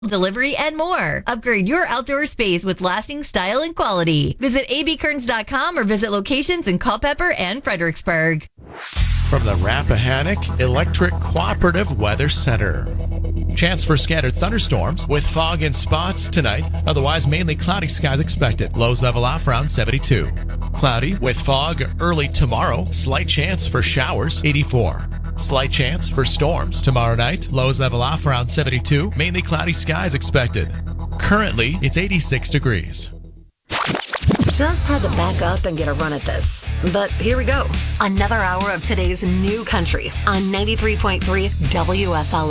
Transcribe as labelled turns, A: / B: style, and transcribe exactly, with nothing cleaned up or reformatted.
A: delivery, and more. Upgrade your outdoor space with lasting style and quality. Visit a b kearns dot com or visit locations in Culpeper and Fredericksburg.
B: From the Rappahannock Electric Cooperative Weather Center. Chance for scattered thunderstorms with fog in spots tonight. Otherwise, mainly cloudy skies expected. Lows level off around seventy-two. Cloudy with fog early tomorrow. Slight chance for showers, eighty-four. Slight chance for storms tomorrow night. Lows level off around seventy-two. Mainly cloudy skies expected. Currently, it's eighty-six degrees.
C: Just had to back up and get a run at this. But here we go. Another hour of today's new country on ninety-three point three W F L A.